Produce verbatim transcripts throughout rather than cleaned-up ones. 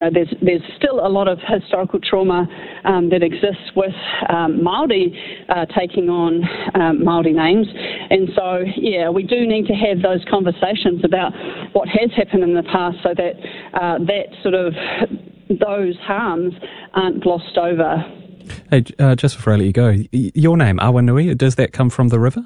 Uh, there's there's still a lot of historical trauma um, that exists with um, Māori uh, taking on um, Māori names, and so yeah, we do need to have those conversations about what has happened in the past, so that uh, that sort of those harms aren't glossed over. Hey, uh, just before I let you go, your name Awanui, does that come from the river?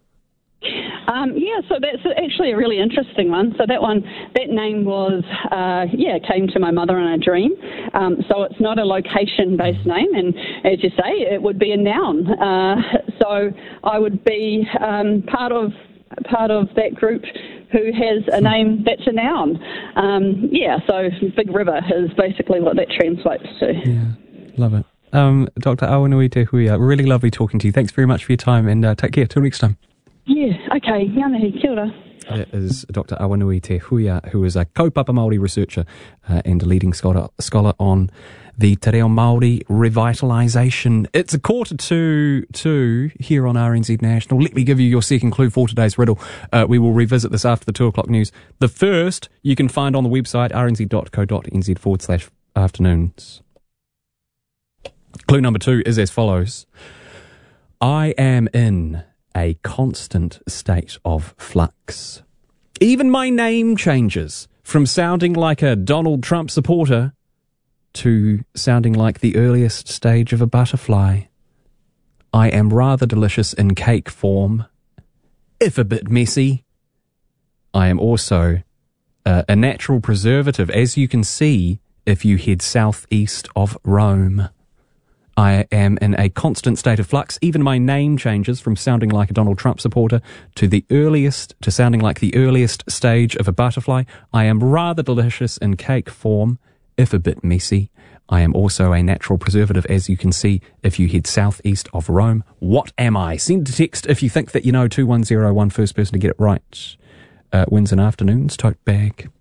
Um, yeah, so that's actually a really interesting one. So that one, that name was, uh, yeah, came to my mother in a dream. Um, so it's not a location-based name, and as you say, it would be a noun. Uh, so I would be um, part of part of that group who has a name that's a noun. Um, yeah, so Big River is basically what that translates to. Yeah, love it. Um, Doctor Awanui Te Huia, really lovely talking to you. Thanks very much for your time, and uh, take care. Till next time. Yeah, okay. Ngāmihi, kia ora. That is Doctor Awanui Te Huia, who is a kaupapa Māori researcher uh, and a leading scholar, scholar on the Te Reo Māori revitalisation. It's a quarter to two here on R N Z National. Let me give you your second clue for today's riddle. Uh, we will revisit this after the two o'clock news. The first you can find on the website rnz.co.nz forward slash afternoons. Clue number two is as follows. I am in a constant state of flux. Even my name changes from sounding like a Donald Trump supporter to sounding like the earliest stage of a butterfly. I am rather delicious in cake form, if a bit messy. I am also uh, a natural preservative, as you can see if you head southeast of Rome. I am in a constant state of flux. Even my name changes from sounding like a Donald Trump supporter to the earliest, to sounding like the earliest stage of a butterfly. I am rather delicious in cake form, if a bit messy. I am also a natural preservative, as you can see if you head southeast of Rome. What am I? Send a text if you think that you know. two one zero one, first person to get it right uh, wins an afternoon's tote bag.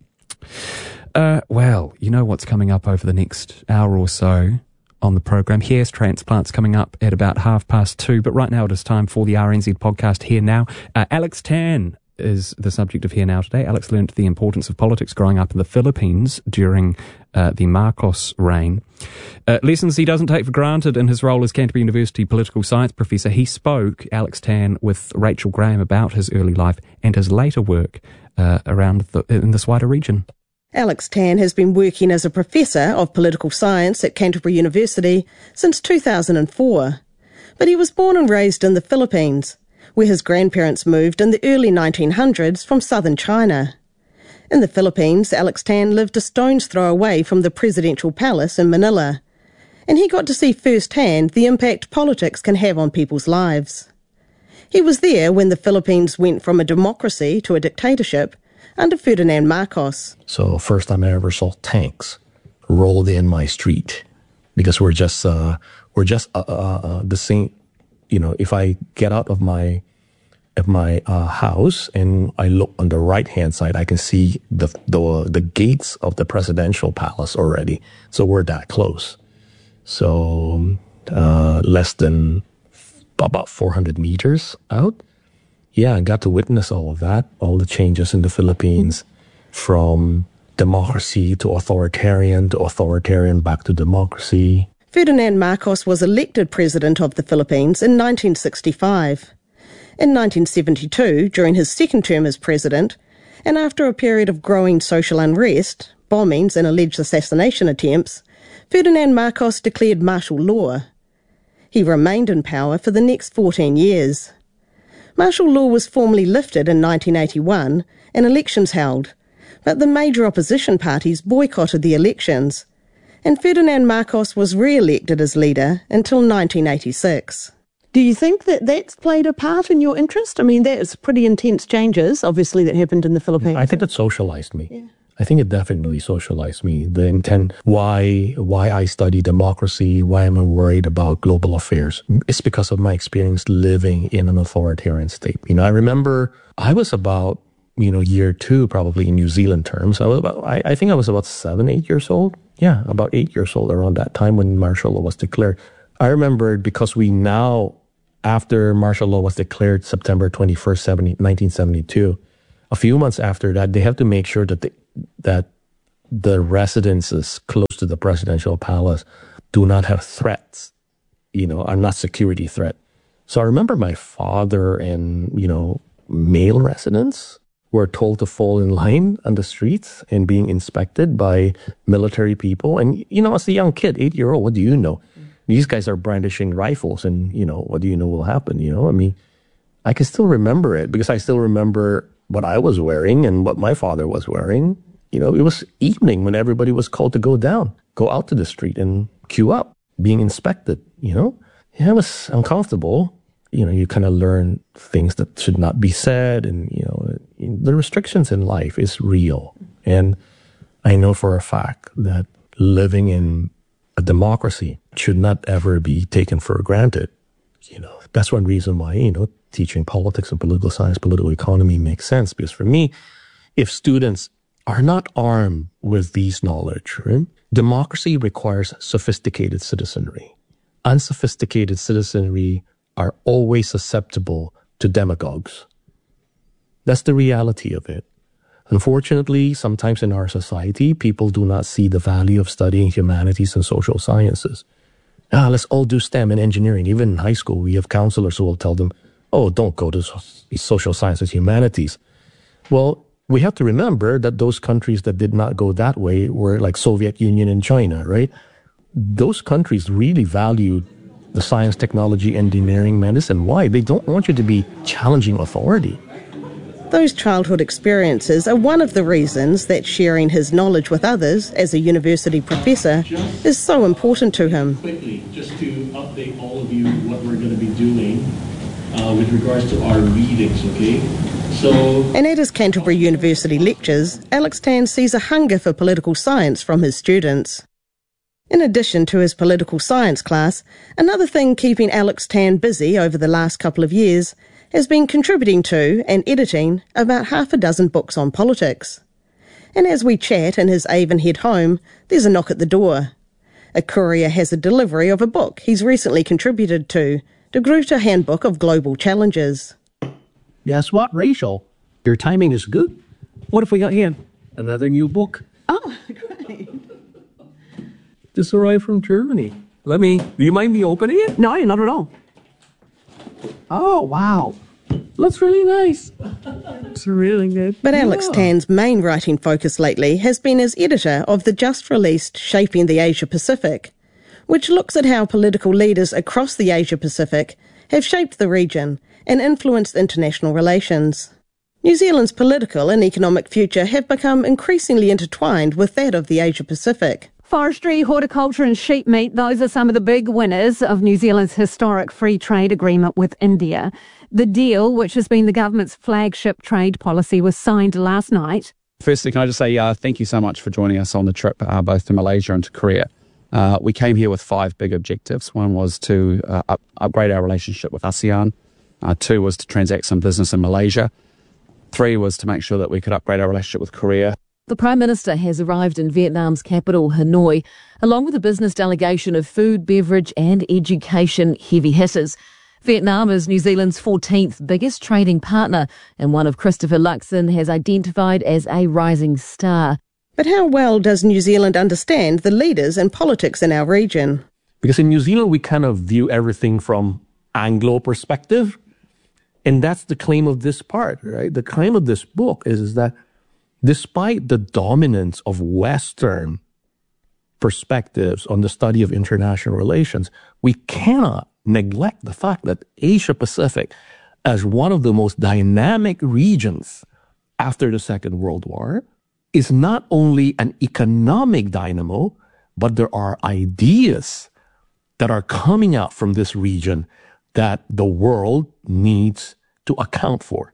Uh, well, you know what's coming up over the next hour or so on the program. Hair's transplants coming up at about half past two, but right now it is time for the R N Z podcast Here Now. Uh, Alex Tan is the subject of Here Now today. Alex learnt the importance of politics growing up in the Philippines during uh, the Marcos reign. Uh, lessons he doesn't take for granted in his role as Canterbury University political science professor. He spoke, Alex Tan, with Rachel Graham about his early life and his later work uh, around the, in this wider region. Alex Tan has been working as a professor of political science at Canterbury University since two thousand four. But he was born and raised in the Philippines, where his grandparents moved in the early nineteen hundreds from southern China. In the Philippines, Alex Tan lived a stone's throw away from the presidential palace in Manila, and he got to see firsthand the impact politics can have on people's lives. He was there when the Philippines went from a democracy to a dictatorship under Ferdinand Marcos. So first time I ever saw tanks rolled in my street, because we're just uh, we're just uh, uh, the same. You know, if I get out of my of my uh, house and I look on the right hand side, I can see the the the gates of the presidential palace already. So we're that close. So uh, less than about four hundred meters out. Yeah, I got to witness all of that, all the changes in the Philippines, from democracy to authoritarian to authoritarian back to democracy. Ferdinand Marcos was elected president of the Philippines in nineteen sixty-five. In nineteen seventy-two, during his second term as president, and after a period of growing social unrest, bombings and alleged assassination attempts, Ferdinand Marcos declared martial law. He remained in power for the next fourteen years. Martial law was formally lifted in nineteen eighty-one and elections held, but the major opposition parties boycotted the elections, and Ferdinand Marcos was re-elected as leader until nineteen eighty-six. Do you think that that's played a part in your interest? I mean, that is pretty intense changes, obviously, that happened in the Philippines. I think it socialized me. Yeah. I think it definitely socialized me. The intent, why why I study democracy, why am I worried about global affairs? It's because of my experience living in an authoritarian state. You know, I remember I was about, you know, year two, probably in New Zealand terms. I was about, I, I think I was about seven, eight years old. Yeah, about eight years old around that time when martial law was declared. I remember because we now, after martial law was declared September twenty-first, nineteen seventy-two, a few months after that, they have to make sure that they, that the residences close to the presidential palace do not have threats, you know, are not security threat. So I remember my father and, you know, male residents were told to fall in line on the streets and being inspected by military people. And, you know, as a young kid, eight-year-old, what do you know? These guys are brandishing rifles and, you know, what do you know will happen, you know? I mean, I can still remember it because I still remember what I was wearing and what my father was wearing. You know, it was evening when everybody was called to go down, go out to the street and queue up, being inspected, you know? Yeah, it was uncomfortable. You know, you kind of learn things that should not be said and, you know, the restrictions in life is real. And I know for a fact that living in a democracy should not ever be taken for granted. You know, that's one reason why, you know, teaching politics and political science, political economy makes sense. Because for me, if students are not armed with these knowledge, right? Democracy requires sophisticated citizenry. Unsophisticated citizenry are always susceptible to demagogues. That's the reality of it. Unfortunately, sometimes in our society, people do not see the value of studying humanities and social sciences. Ah, let's all do STEM and engineering. Even in high school, we have counselors who will tell them, oh, don't go to social sciences, humanities. Well, we have to remember that those countries that did not go that way were like Soviet Union and China, right? Those countries really valued the science, technology, engineering, medicine. Why? They don't want you to be challenging authority. Those childhood experiences are one of the reasons that sharing his knowledge with others as a university professor is so important to him. Quickly, just to update all of you what we're going to be doing uh, with regards to our readings, okay? So, and at his Canterbury University lectures, Alex Tan sees a hunger for political science from his students. In addition to his political science class, another thing keeping Alex Tan busy over the last couple of years has been contributing to and editing about half a dozen books on politics. And as we chat in his Avonhead home, there's a knock at the door. A courier has a delivery of a book he's recently contributed to, the Groote Handbook of Global Challenges. Guess what, Rachel? Your timing is good. What have we got here? Another new book. Oh, great. Just arrived from Germany. Let me, do you mind me opening it? No, not at all. Oh, wow. Looks really nice. It's really good. But Alex yeah. Tan's main writing focus lately has been as editor of the just-released Shaping the Asia-Pacific, which looks at how political leaders across the Asia-Pacific have shaped the region and influenced international relations. New Zealand's political and economic future have become increasingly intertwined with that of the Asia-Pacific. Forestry, horticulture and sheep meat, those are some of the big winners of New Zealand's historic free trade agreement with India. The deal, which has been the government's flagship trade policy, was signed last night. Firstly, can I just say uh, thank you so much for joining us on the trip, uh, both to Malaysia and to Korea. Uh, we came here with five big objectives. One was to uh, up, upgrade our relationship with ASEAN. Uh, two was to transact some business in Malaysia. Three was to make sure that we could upgrade our relationship with Korea. The Prime Minister has arrived in Vietnam's capital, Hanoi, along with a business delegation of food, beverage and education heavy hitters. Vietnam is New Zealand's fourteenth biggest trading partner and one of Christopher Luxon has identified as a rising star. But how well does New Zealand understand the leaders and politics in our region? Because in New Zealand, we kind of view everything from Anglo perspective. And that's the claim of this part, right? The claim of this book is, is that despite the dominance of Western perspectives on the study of international relations, we cannot neglect the fact that Asia-Pacific, as one of the most dynamic regions after the Second World War, is not only an economic dynamo, but there are ideas that are coming out from this region that the world needs to account for,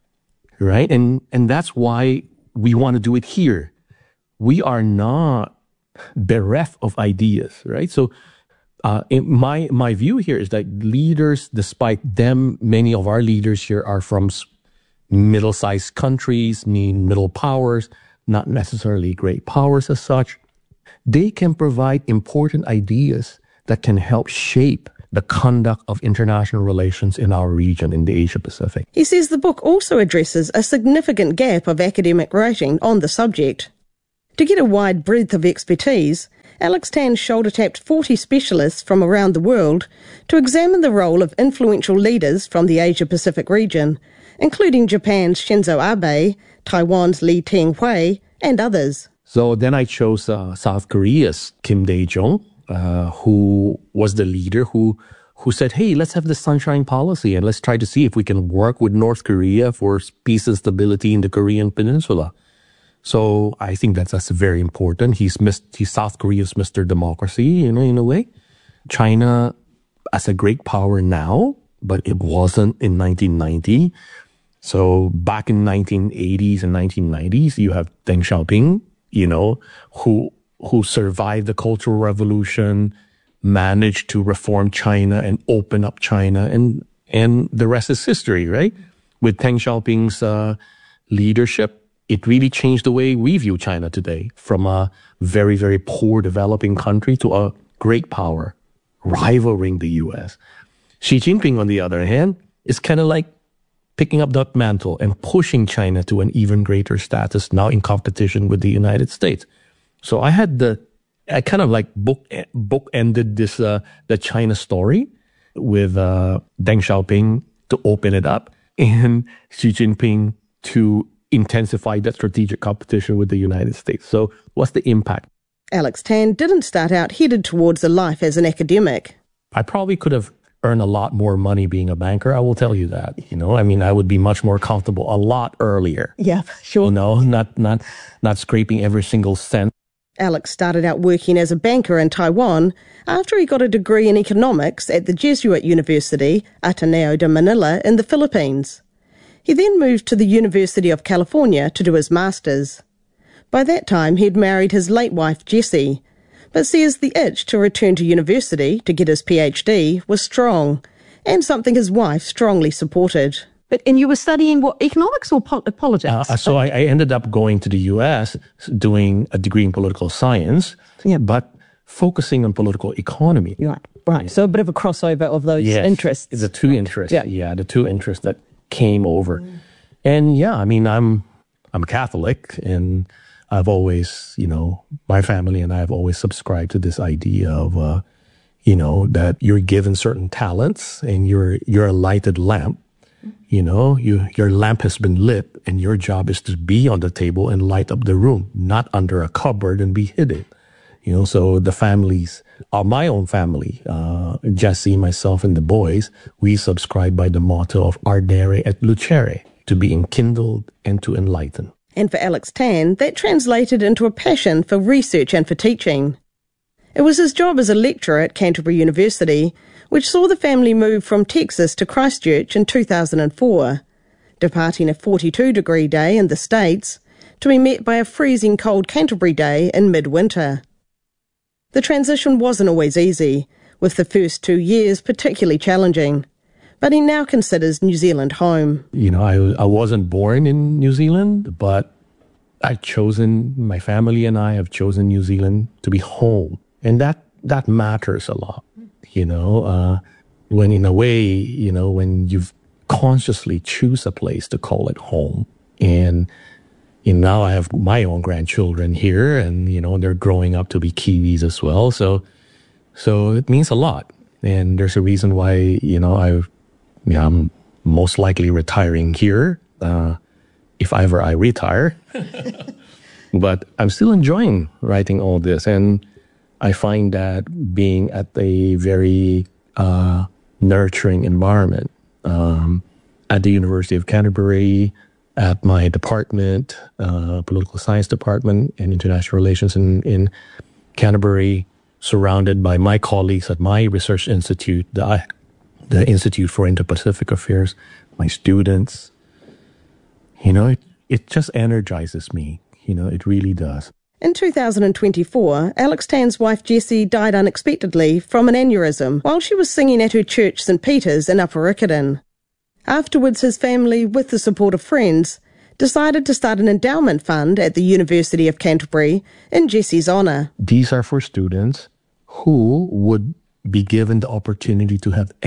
right? And, and that's why we want to do it here. We are not bereft of ideas, right? So uh, in my my view here is that leaders, despite them, many of our leaders here are from middle-sized countries, mean middle powers, not necessarily great powers as such. They can provide important ideas that can help shape the conduct of international relations in our region, in the Asia-Pacific. He says the book also addresses a significant gap of academic writing on the subject. To get a wide breadth of expertise, Alex Tan shoulder-tapped forty specialists from around the world to examine the role of influential leaders from the Asia-Pacific region, including Japan's Shinzo Abe, Taiwan's Lee Teng-hui, and others. So then I chose uh, South Korea's Kim Dae-jung, uh, who was the leader who who said, hey, let's have the sunshine policy and let's try to see if we can work with North Korea for peace and stability in the Korean Peninsula. So I think that's, that's very important. He's, missed, he's South Korea's Mister Democracy, you know, in a way. China as a great power now, but it wasn't in nineteen ninety. So back in nineteen eighties and nineteen nineties, you have Deng Xiaoping, you know, who who survived the Cultural Revolution, managed to reform China and open up China, and and the rest is history, right? With Deng Xiaoping's uh, leadership, it really changed the way we view China today, from a very, very poor developing country to a great power, rivaling the U S. Xi Jinping, on the other hand, is kind of like picking up that mantle and pushing China to an even greater status, now in competition with the United States. So I had the, I kind of like book book ended this uh, the China story with uh, Deng Xiaoping to open it up and Xi Jinping to intensify that strategic competition with the United States. So what's the impact? Alex Tan didn't start out headed towards a life as an academic. I probably could have earned a lot more money being a banker. I will tell you that. You know, I mean, I would be much more comfortable a lot earlier. Yeah, sure. You know, not not not scraping every single cent. Alex started out working as a banker in Taiwan after he got a degree in economics at the Jesuit University, Ateneo de Manila, in the Philippines. He then moved to the University of California to do his master's. By that time, he'd married his late wife, Jessie, but says the itch to return to university to get his PhD was strong, and something his wife strongly supported. But and you were studying what, economics or po- politics? Uh, so I, I ended up going to the U S doing a degree in political science, Yeah. but focusing on political economy. Right, right. So a bit of a crossover of those Yes, interests. the two interests. Yeah. yeah, the two interests that came over, and yeah, I mean, I'm I'm Catholic, and I've always, you know, my family and I have always subscribed to this idea of, uh, you know, that you're given certain talents and you're you're a lighted lamp. You know, you, your lamp has been lit and your job is to be on the table and light up the room, not under a cupboard and be hidden. You know, so the families, uh, my own family, uh, Jesse, myself, and the boys, we subscribe by the motto of Ardere et Lucere, to be enkindled and to enlighten. And for Alex Tan, that translated into a passion for research and for teaching. It was his job as a lecturer at Canterbury University which saw the family move from Texas to Christchurch in two thousand four, departing a forty-two degree day in the States to be met by a freezing cold Canterbury day in midwinter. The transition wasn't always easy, with the first two years particularly challenging, but he now considers New Zealand home. You know, I, I wasn't born in New Zealand, but I've chosen, my family and I have chosen New Zealand to be home, and that, that matters a lot. You know, uh, when in a way, you know, when you've consciously choose a place to call it home. And, you know, now I have my own grandchildren here and, you know, they're growing up to be Kiwis as well. So, so it means a lot. And there's a reason why, you know, I, you know, I'm most likely retiring here, uh, if ever I retire. But I'm still enjoying writing all this. And I find that being at a very uh, nurturing environment um, at the University of Canterbury, at my department, uh, political science department and international relations in, in Canterbury, surrounded by my colleagues at my research institute, the, the Institute for Indo-Pacific Affairs, my students. You know, it, it just energizes me. You know, it really does. In two thousand twenty-four, Alex Tan's wife Jessie died unexpectedly from an aneurysm while she was singing at her church St Peter's in Upper Ickerton. Afterwards, his family, with the support of friends, decided to start an endowment fund at the University of Canterbury in Jessie's honour. These are for students who would be given the opportunity to have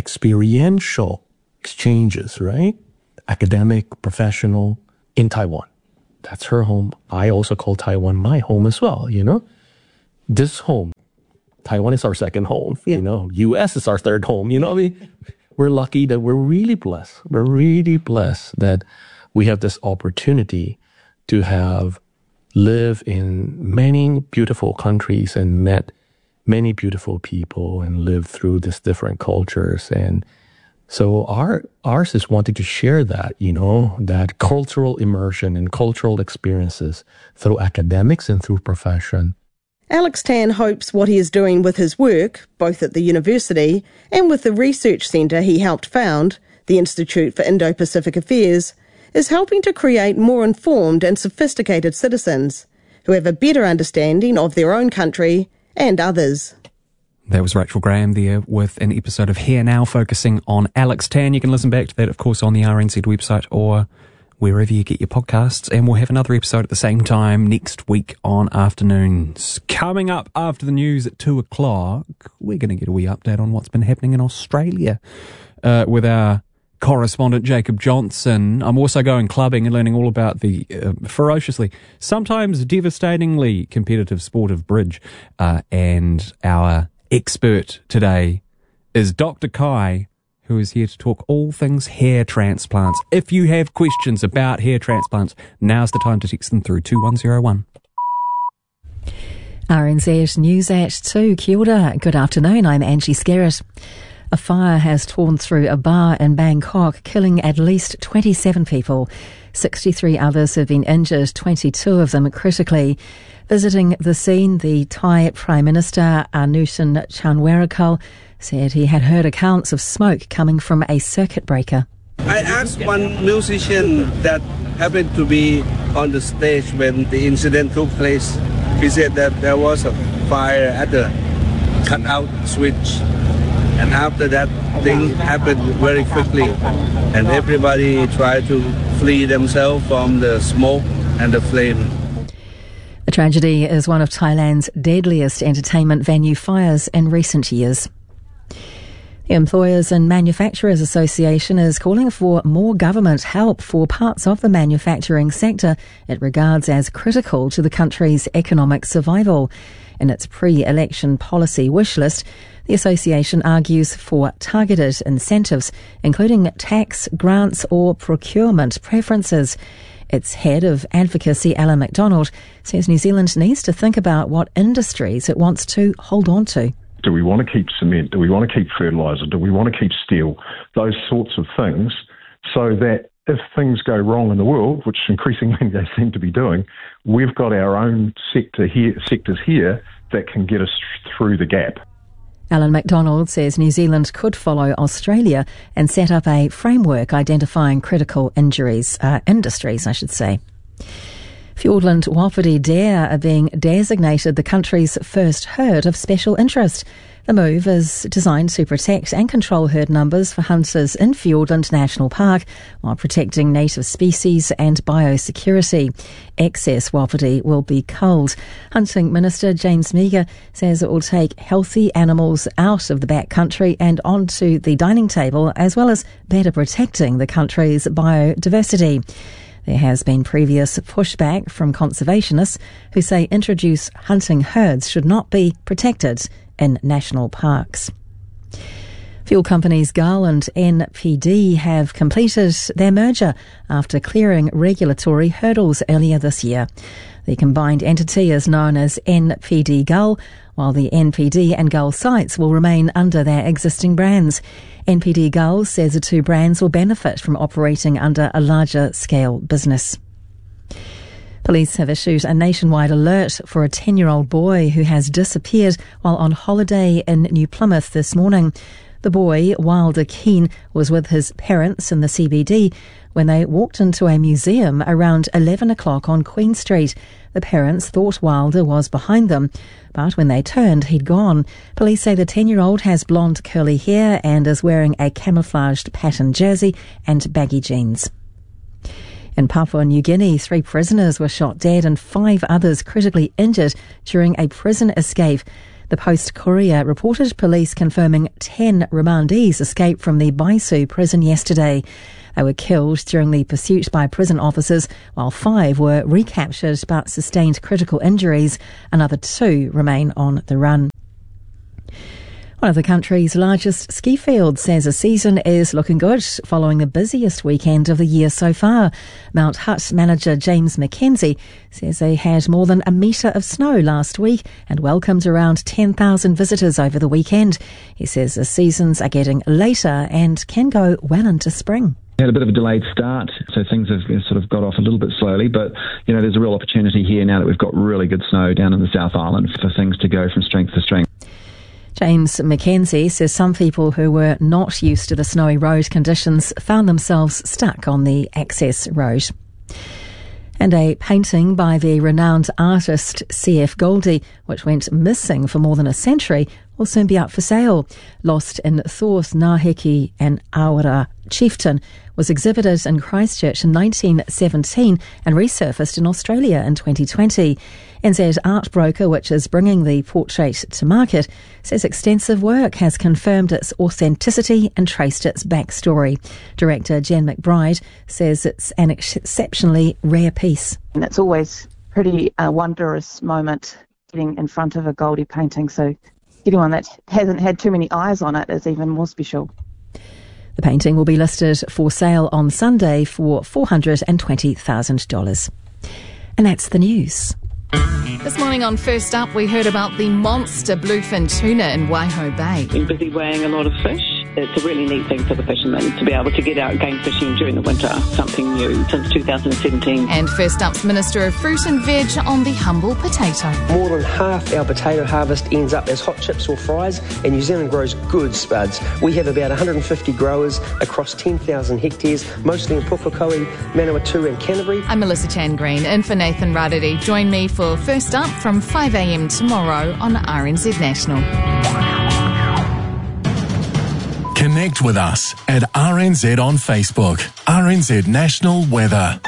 experiential exchanges, right? Academic, professional, in Taiwan. that's her home. I also call Taiwan my home as well, you know. This home, Taiwan is our second home, yeah. you know. U S is our third home, you know what I mean? We're lucky that we're really blessed. We're really blessed that we have this opportunity to have lived in many beautiful countries and met many beautiful people and lived through these different cultures. And so our ours is wanting to share that, you know, that cultural immersion and cultural experiences through academics and through profession. Alex Tan hopes what he is doing with his work, both at the university and with the research centre he helped found, the Institute for Indo-Pacific Affairs, is helping to create more informed and sophisticated citizens who have a better understanding of their own country and others. That was Rachel Graham there with an episode of Here Now focusing on Alex Tan. You can listen back to that, of course, on the R N Z website or wherever you get your podcasts. And we'll have another episode at the same time next week on afternoons. Coming up after the news at two o'clock, we're going to get a wee update on what's been happening in Australia uh, with our correspondent Jacob Johnson. I'm also going clubbing and learning all about the uh, ferociously, sometimes devastatingly competitive sport of bridge. Uh, and our expert today is Doctor Kai, who is here to talk all things hair transplants. If you have questions about hair transplants, now's the time to text them through two one zero one. R N Z News at two. Kia ora. Good afternoon. I'm Angie Skerritt. A fire has torn through a bar in Bangkok, killing at least twenty-seven people. sixty-three others have been injured, twenty-two of them critically. Visiting the scene, the Thai Prime Minister Anushin Chanwarakul said he had heard accounts of smoke coming from a circuit breaker. I asked one musician that happened to be on the stage when the incident took place. He said that there was a fire at the cutout switch. And after that, thing happened very quickly. And everybody tried to flee themselves from the smoke and the flame. The tragedy is one of Thailand's deadliest entertainment venue fires in recent years. The Employers and Manufacturers Association is calling for more government help for parts of the manufacturing sector it regards as critical to the country's economic survival. In its pre-election policy wish list, the association argues for targeted incentives, including tax, grants or procurement preferences. Its head of advocacy, Alan MacDonald, says New Zealand needs to think about what industries it wants to hold on to. Do we want to keep cement? Do we want to keep fertiliser? Do we want to keep steel? Those sorts of things, so that if things go wrong in the world, which increasingly they seem to be doing, we've got our own sector here, sectors here that can get us through the gap. Alan MacDonald says New Zealand could follow Australia and set up a framework identifying critical injuries, uh, industries, I should say. Fiordland Wapiti Dare are being designated the country's first herd of special interest. The move is designed to protect and control herd numbers for hunters in Fiordland National Park while protecting native species and biosecurity. Excess wapiti will be culled. Hunting Minister James Meagher says it will take healthy animals out of the backcountry and onto the dining table, as well as better protecting the country's biodiversity. There has been previous pushback from conservationists who say introduced hunting herds should not be protected in national parks. Fuel companies Gull and N P D have completed their merger after clearing regulatory hurdles earlier this year. The combined entity is known as N P D Gull, while the N P D and Gull sites will remain under their existing brands. N P D Gull says the two brands will benefit from operating under a larger scale business. Police have issued a nationwide alert for a ten-year-old boy who has disappeared while on holiday in New Plymouth this morning. The boy, Wilder Keane, was with his parents in the C B D when they walked into a museum around eleven o'clock on Queen Street. The parents thought Wilder was behind them, but when they turned, he'd gone. Police say the ten-year-old has blonde curly hair and is wearing a camouflaged pattern jersey and baggy jeans. In Papua New Guinea, three prisoners were shot dead and five others critically injured during a prison escape. The Post-Courier reported police confirming ten remandees escaped from the Baisu prison yesterday. They were killed during the pursuit by prison officers, while five were recaptured but sustained critical injuries. Another two remain on the run. One of the country's largest ski fields says a season is looking good following the busiest weekend of the year so far. Mount Hutt manager James McKenzie says they had more than a metre of snow last week and welcomed around ten thousand visitors over the weekend. He says the seasons are getting later and can go well into spring. Had a bit of a delayed start, so things have sort of got off a little bit slowly, but you know there's a real opportunity here now that we've got really good snow down in the South Island for things to go from strength to strength. James McKenzie says some people who were not used to the snowy road conditions found themselves stuck on the access road. And a painting by the renowned artist C F Goldie, which went missing for more than a century, will soon be up for sale. Lost in Thor's Ngāheki and Awara Chieftain, was exhibited in Christchurch in nineteen seventeen and resurfaced in Australia in twenty twenty. N Z Art Broker, which is bringing the portrait to market, says extensive work has confirmed its authenticity and traced its backstory. Director Jen McBride says it's an exceptionally rare piece. And it's always a pretty uh, wondrous moment getting in front of a Goldie painting, so getting one that hasn't had too many eyes on it is even more special. The painting will be listed for sale on Sunday for four hundred twenty thousand dollars. And that's the news. This morning on First Up, we heard about the monster bluefin tuna in Waiho Bay. Been busy weighing a lot of fish. It's a really neat thing for the fishermen to be able to get out game fishing during the winter, something new since two thousand seventeen. And First Up's Minister of Fruit and Veg on the humble potato. More than half our potato harvest ends up as hot chips or fries, and New Zealand grows good spuds. We have about one hundred fifty growers across ten thousand hectares, mostly in Pukekohe, Manawatu and Canterbury. I'm Melissa Chan Green, in for Nathan Rarere. Join me for First Up from five a.m. tomorrow on R N Z National. Connect with us at R N Z on Facebook. R N Z National Weather.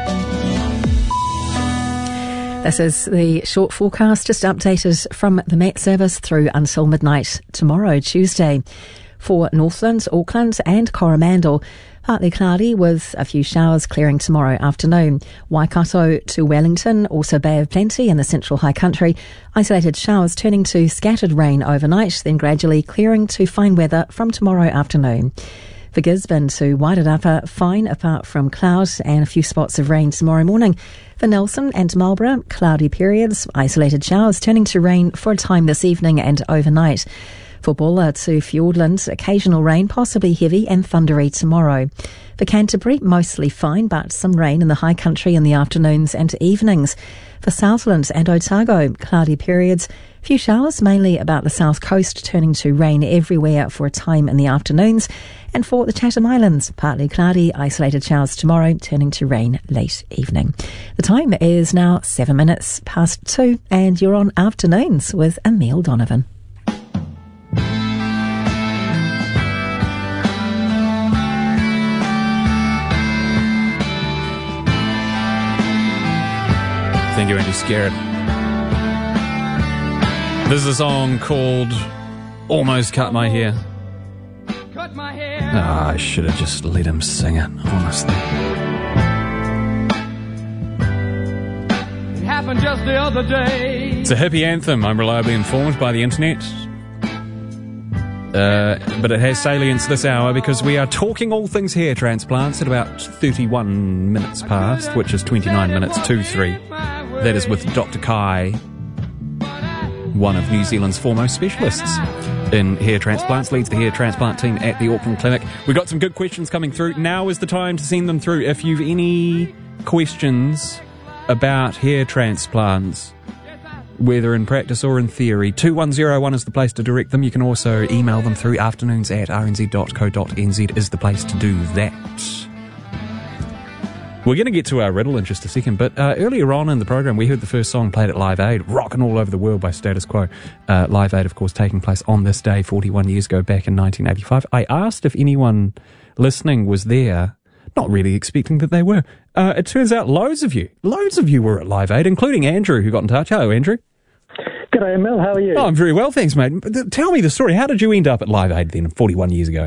This is the short forecast, just updated from the Met Service through until midnight tomorrow, Tuesday. For Northland, Auckland and Coromandel, partly cloudy with a few showers clearing tomorrow afternoon. Waikato to Wellington, also Bay of Plenty in the central high country. Isolated showers turning to scattered rain overnight, then gradually clearing to fine weather from tomorrow afternoon. For Gisborne to Wairarapa, fine apart from clouds and a few spots of rain tomorrow morning. For Nelson and Marlborough, cloudy periods, isolated showers turning to rain for a time this evening and overnight. For Bulla to Fiordland, occasional rain, possibly heavy and thundery tomorrow. For Canterbury, mostly fine, but some rain in the high country in the afternoons and evenings. For Southland and Otago, cloudy periods, few showers mainly about the south coast, turning to rain everywhere for a time in the afternoons. And for the Chatham Islands, partly cloudy, isolated showers tomorrow, turning to rain late evening. The time is now seven minutes past two, and you're on Afternoons with Emile Donovan. Thank you, Andy Scarrett. This is a song called Almost Cut My Hair. Cut my hair. Oh, I should have just let him sing it, honestly. It happened just the other day. It's a hippie anthem, I'm reliably informed by the internet. Uh, but it has salience this hour because we are talking all things hair transplants at about thirty-one minutes past, which is twenty-nine minutes to three. That is with Doctor Kai, one of New Zealand's foremost specialists in hair transplants, leads the hair transplant team at the Auckland Clinic. We've got some good questions coming through. Now is the time to send them through. If you've any questions about hair transplants, whether in practice or in theory, two one zero one is the place to direct them. You can also email them through afternoons at r n z dot co dot n z is the place to do that. We're going to get to our riddle in just a second, but uh, earlier on in the program we heard the first song played at Live Aid, Rockin' All Over the World by Status Quo. Uh, Live Aid, of course, taking place on this day forty-one years ago, back in nineteen eighty-five. I asked if anyone listening was there, not really expecting that they were. Uh, it turns out loads of you, loads of you were at Live Aid, including Andrew, who got in touch. Hello, Andrew. G'day, Emil. How are you? Oh, I'm very well, thanks, mate. Tell me the story. How did you end up at Live Aid then, forty-one years ago?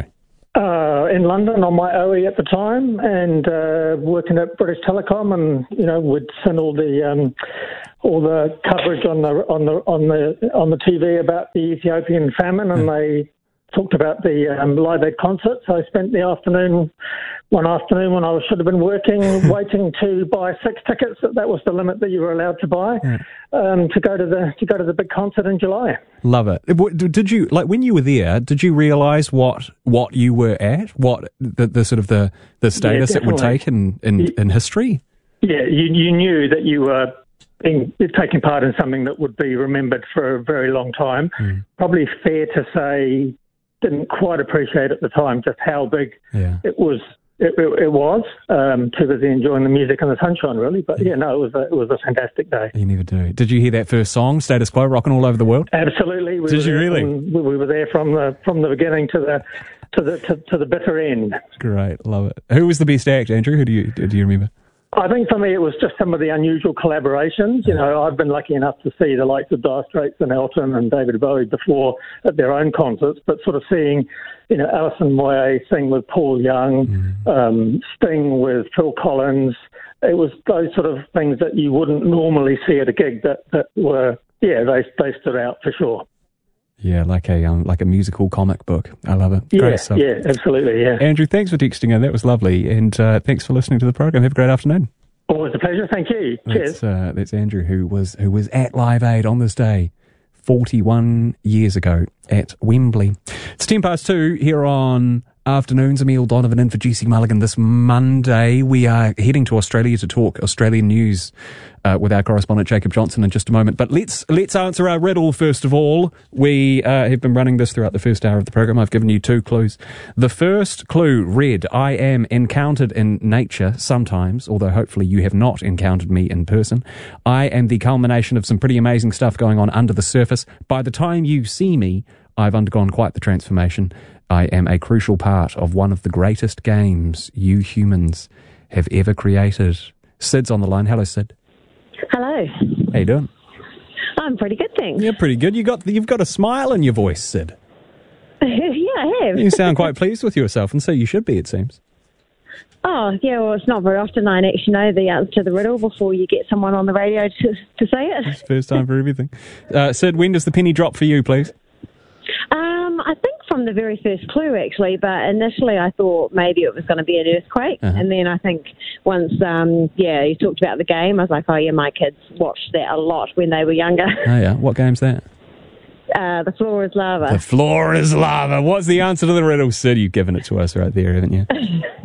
Uh, in London on my O E at the time, and uh, working at British Telecom, and you know we'd send all the um, all the coverage on the on the on the on the T V about the Ethiopian famine, and they talked about the um, Live Aid concert. So I spent the afternoon, one afternoon when I should have been working, waiting to buy six tickets. That was the limit that you were allowed to buy Yeah. um, to go to the to go to the big concert in July. Love it. Did you, like, when you were there, did you realise what what you were at? What the, the sort of the, the status Yeah, it would definitely. take in, in, in history? Yeah, you, you knew that you were being, taking part in something that would be remembered for a very long time. Mm. Probably fair to say, didn't quite appreciate at the time just how big Yeah. it was. It, it, it was um, too busy enjoying the music and the sunshine, really. But yeah, no, it was a, it was a fantastic day. You never do. Did you hear that first song, Status Quo, rocking all over the world? Absolutely. We Did were you there really? From, we we were there from the from the beginning to the to the to, to the bitter end. Great, love it. Who was the best act, Andrew? Who do you do you remember? I think for me it was just some of the unusual collaborations. You know, I've been lucky enough to see the likes of Dire Straits and Elton and David Bowie before at their own concerts, but sort of seeing, you know, Alison Moyet sing with Paul Young, Mm-hmm. um, Sting with Phil Collins. It was those sort of things that you wouldn't normally see at a gig that, that were, yeah, they they stood out for sure. Yeah, like a um, like a musical comic book. I love it. Yeah, Great stuff. yeah, absolutely, yeah. Andrew, thanks for texting in. That was lovely. And uh, thanks for listening to the program. Have a great afternoon. Always a pleasure. Thank you. Cheers. That's, uh, that's Andrew, who was who was at Live Aid on this day forty-one years ago at Wembley. It's ten past two here on Afternoons. Emil Donovan in for G C Mulligan this Monday. We are heading to Australia to talk Australian news uh, with our correspondent Jacob Johnson in just a moment. But let's let's answer our riddle first of all. We uh, have been running this throughout the first hour of the program. I've given you two clues. The first clue read, I am encountered in nature sometimes, although hopefully you have not encountered me in person. I am the culmination of some pretty amazing stuff going on under the surface. By the time you see me, I've undergone quite the transformation. I am a crucial part of one of the greatest games you humans have ever created. Sid's on the line. Hello, Sid. Hello. How you doing? I'm pretty good, thanks. You're pretty good. You got you've got a smile in your voice, Sid. yeah, I have. You sound quite pleased with yourself, and so you should be, it seems. Oh, yeah, well, it's not very often I actually know the answer to the riddle before you get someone on the radio to, to say it. First time for everything. Uh, Sid, when does the penny drop for you, please? Um, I think from the very first clue, actually, but initially I thought maybe it was going to be an earthquake, Uh-huh. and then I think once, um, yeah, you talked about the game, I was like, oh, yeah, my kids watched that a lot when they were younger. Oh, yeah. What game's that? Uh, the floor is lava. The floor is lava. What's the answer to the riddle, Sid? You've given it to us right there, haven't you?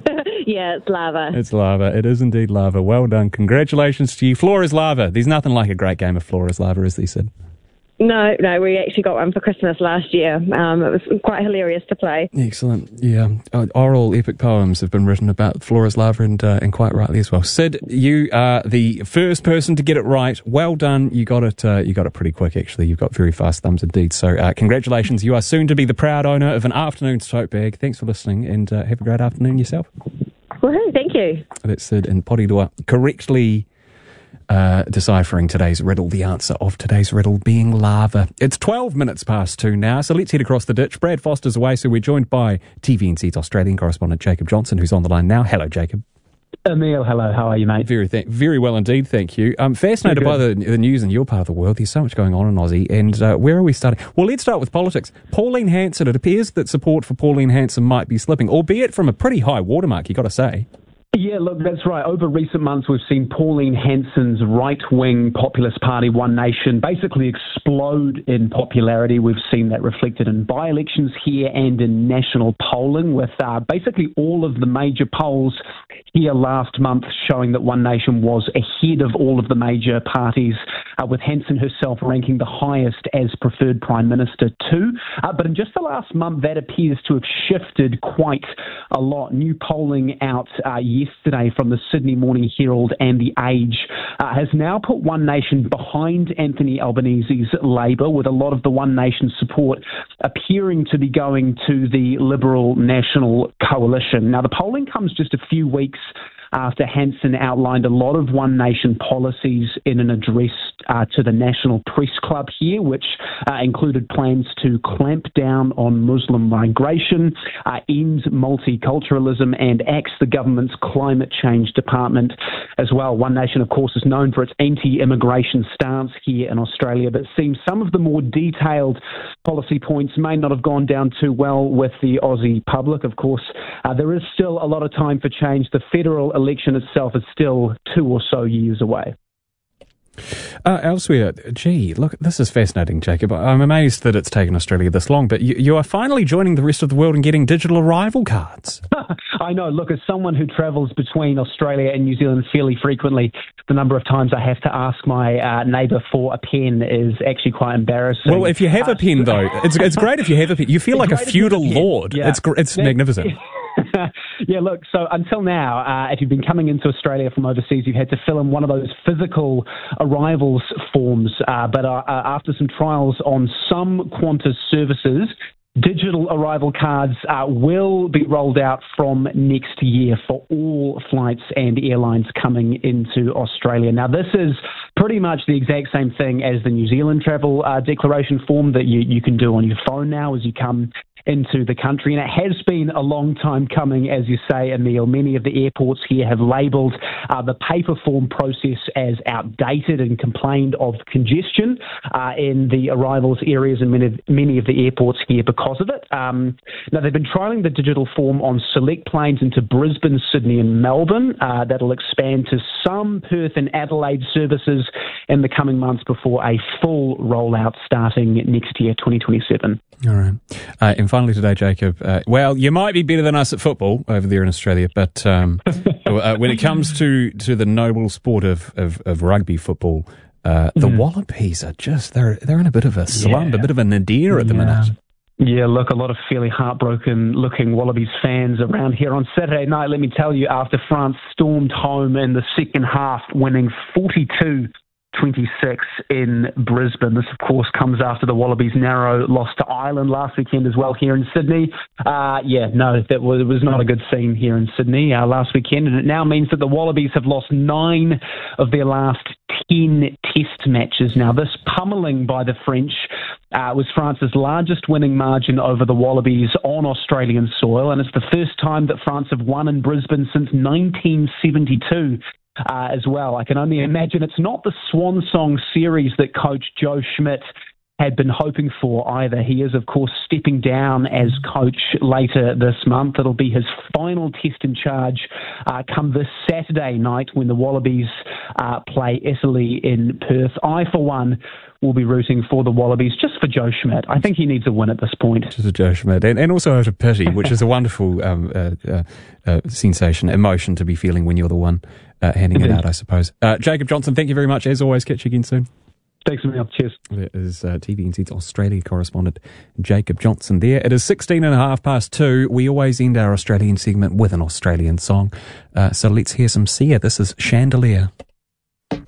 Yeah, it's lava. It's lava. It is indeed lava. Well done. Congratulations to you. Floor is lava. There's nothing like a great game of floor is lava, as they said. No, no, we actually got one for Christmas last year. Um, it was quite hilarious to play. Excellent. Yeah. Uh, oral epic poems have been written about floor is lava, and, uh, and quite rightly as well. Sid, you are the first person to get it right. Well done. You got it, uh, you got it pretty quick, actually. You've got very fast thumbs indeed. So uh, congratulations. You are soon to be the proud owner of an afternoon's tote bag. Thanks for listening, and uh, have a great afternoon yourself. Woohoo, thank you. That's Sid in Porirua, correctly uh, deciphering today's riddle, the answer of today's riddle being lava. It's twelve minutes past two now, so let's head across the ditch. Brad Foster's away, so we're joined by T V N Z's Australian correspondent Jacob Johnson, who's on the line now. Hello, Jacob. Emil, hello. How are you, mate? Very, th- very well indeed, thank you. I'm fascinated by the, the news in your part of the world. There's so much going on in Aussie, and uh, where are we starting? Well, let's start with politics. Pauline Hanson, it appears that support for Pauline Hanson might be slipping, albeit from a pretty high watermark, you've got to say. Yeah, look, that's right. Over recent months, we've seen Pauline Hanson's right-wing populist party, One Nation, basically explode in popularity. We've seen that reflected in by-elections here and in national polling, with uh, basically all of the major polls here last month showing that One Nation was ahead of all of the major parties, uh, with Hanson herself ranking the highest as preferred Prime Minister too. Uh, but in just the last month, that appears to have shifted quite a lot. New polling out uh, yesterday from the Sydney Morning Herald and The Age uh, has now put One Nation behind Anthony Albanese's Labour, with a lot of the One Nation support appearing to be going to the Liberal National Coalition. Now, the polling comes just a few weeks after Hansen outlined a lot of One Nation policies in an address uh, to the National Press Club here, which uh, included plans to clamp down on Muslim migration, uh, end multiculturalism, and axe the government's climate change department as well. One Nation, of course, is known for its anti-immigration stance here in Australia, but it seems some of the more detailed policy points may not have gone down too well with the Aussie public. Of course, uh, there is still a lot of time for change. The federal election itself is still two or so years away. Uh, elsewhere, gee, look, this is fascinating, Jacob. I'm amazed that it's taken Australia this long, but you, you are finally joining the rest of the world in getting digital arrival cards. I know. Look, as someone who travels between Australia and New Zealand fairly frequently, the number of times I have to ask my uh, neighbour for a pen is actually quite embarrassing. Well, if you have a pen, though, it's it's great if you have a pen. You feel like a feudal lord. Yeah. It's it's yeah. magnificent. Yeah, look, so until now, uh, if you've been coming into Australia from overseas, you've had to fill in one of those physical arrivals forms. Uh, but uh, uh, after some trials on some Qantas services, digital arrival cards uh, will be rolled out from next year for all flights and airlines coming into Australia. Now, this is pretty much the exact same thing as the New Zealand travel uh, declaration form that you, you can do on your phone now as you come into the country, and it has been a long time coming, as you say, Emile. Many of the airports here have labelled uh, the paper form process as outdated and complained of congestion uh, in the arrivals areas in many of, many of the airports here because of it. Um, now, they've been trialling the digital form on select planes into Brisbane, Sydney and Melbourne. Uh, that'll expand to some Perth and Adelaide services in the coming months before a full rollout starting next year, twenty twenty-seven. All right. Uh, and finally today, Jacob, uh, well, you might be better than us at football over there in Australia, but um, uh, when it comes to, to the noble sport of, of, of rugby football, uh, the mm. Wallabies are just, they're they're in a bit of a slump, yeah. a bit of a nadir at the yeah. minute. Yeah, look, a lot of fairly heartbroken-looking Wallabies fans around here on Saturday night, let me tell you, after France stormed home in the second half, winning forty-two twenty-six in Brisbane. This, of course, comes after the Wallabies' narrow loss to Ireland last weekend as well here in Sydney. Uh, yeah, no, that was, it was not a good scene here in Sydney uh, last weekend, and it now means that the Wallabies have lost nine of their last ten test matches. Now, this pummeling by the French uh, was France's largest winning margin over the Wallabies on Australian soil, and it's the first time that France have won in Brisbane since nineteen seventy-two. Uh, as well. I can only imagine it's not the swan song series that coach Joe Schmidt had been hoping for either. He is, of course, stepping down as coach later this month. It'll be his final test in charge uh, come this Saturday night when the Wallabies uh, play Italy in Perth. I, for one, will be rooting for the Wallabies just for Joe Schmidt. I think he needs a win at this point. Just for Joe Schmidt. And, and also out of pity, which is a wonderful um, uh, uh, uh, sensation, emotion to be feeling when you're the one uh, handing it out, I suppose. Uh, Jacob Johnson, thank you very much. As always, catch you again soon. Thanks, Emile. Cheers. There is uh, T V N Z's Australia correspondent Jacob Johnson there. It is sixteen and a half past two. We always end our Australian segment with an Australian song. Uh, so let's hear some Sia. This is Chandelier.